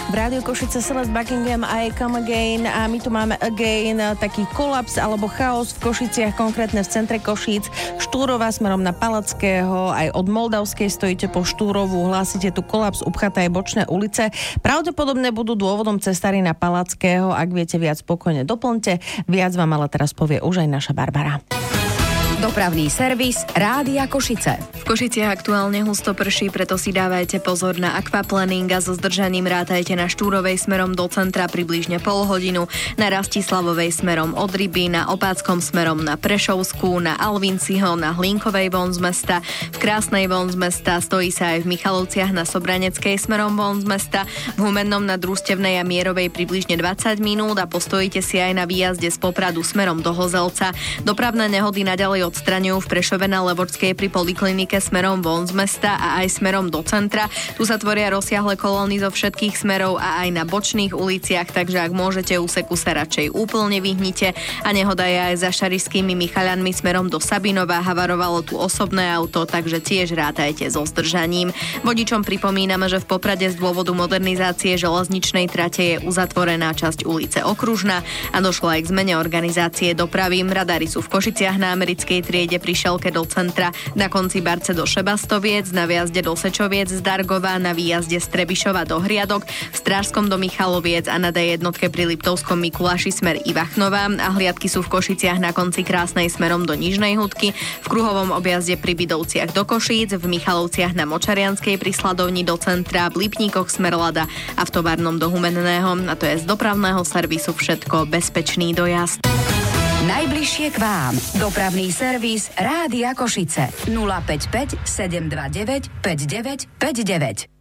V Rádiu Košice Celeste Buckingham a I Come Again a my tu máme again taký kolaps alebo chaos v Košiciach, konkrétne v centre Košíc. Štúrova smerom na Palackého, aj od Moldavskej stojíte po Štúrovu, hlásite tu kolaps, upchaté aj bočné ulice. Pravdepodobne budú dôvodom cestári na Palackého, ak viete viac, spokojne doplňte. Viac vám ale teraz povie už aj naša Barbara. Dopravný servis Rádia Košice. V Košiciach aktuálne husto prší, preto si dávajte pozor na aquaplaning a so zdržaním rátajte na Štúrovej smerom do centra približne pol hodinu, na Rastislavovej smerom od Ryby, na Opáckom smerom na Prešovskú, na Alvinciho, na Hlinkovej von z mesta, v Krásnej von z mesta, stojí sa aj v Michalovciach na Sobraneckej smerom von z mesta, v Humennom na Družstevnej a Mierovej približne 20 minút a postojíte si aj na výjazde z Popradu smerom do Hozelca. Dopravné nehody naďalej odstraňujú v Prešove na Levočskej pri poliklinike smerom von z mesta a aj smerom do centra. Tu sa tvoria rozsiahle kolóny zo všetkých smerov a aj na bočných uliciach, takže ak môžete, úseku sa radšej úplne vyhnite. A nehoda je aj za Šarišskými Michaľanmi smerom do Sabinova. Havarovalo tu osobné auto, takže tiež rátajte so zdržaním. Vodičom pripomíname, že v Poprade z dôvodu modernizácie železničnej trate je uzatvorená časť ulice Okružná a došlo aj k zmene organizácie dopravy. Radári sú v Košiciach na Americkej triede pri Šelke do centra, na konci Barce do Šebastoviec, na výjazde do Sečoviec z Dargova, na výjazde z Trebišova do Hriadok, v Strážskom do Michaloviec a na D1 pri Liptovskom Mikuláši smer Ivachnova a hliadky sú v Košiciach na konci Krásnej smerom do Nižnej Hudky, v kruhovom objazde pri Bidovciach do Košíc, v Michalovciach na Močarianskej pri Sladovni do centra, v Lipníkoch smer Lada a v Tovarnom do Humenného. A to je z dopravného servisu všetko. Bezpečný dojazd. Najbližšie k vám. Dopravný servis Rádia Košice 055 729 5959.